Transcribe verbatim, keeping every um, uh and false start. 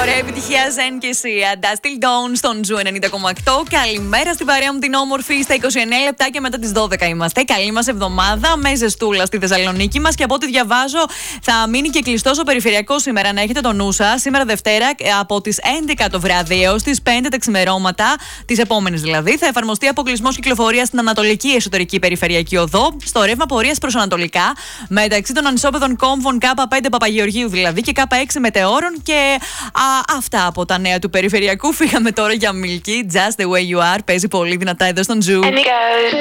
Ωραία επιτυχία Ζεν και Σία. Dusty Dawn στον Ζου ενενήντα κόμμα οκτώ. Καλημέρα στην παρέα μου την όμορφη. Στα είκοσι εννέα λεπτά και μετά τις δώδεκα είμαστε. Καλή μας εβδομάδα με ζεστούλα στη Θεσσαλονίκη μας. Και από ό,τι διαβάζω, θα μείνει και κλειστός ο περιφερειακός σήμερα. Να έχετε το νου σας. Σήμερα Δευτέρα από τις έντεκα το βράδυ έως τις πέντε τα ξημερώματα, τις επόμενες δηλαδή, θα εφαρμοστεί αποκλεισμός κυκλοφορίας στην Ανατολική Εσωτερική Περιφερειακή Οδό, στο ρεύμα πορείας προς Ανατολικά, μεταξύ των ανισόπεδων κόμβων Κ πέντε Παπαγεωργίου δηλαδή και Κ έξι Μετεώρων. Και α, αυτά από τα νέα του περιφερειακού. Φύγαμε τώρα για Milky. Just the way you are. Παίζει πολύ δυνατά εδώ στον Ζου.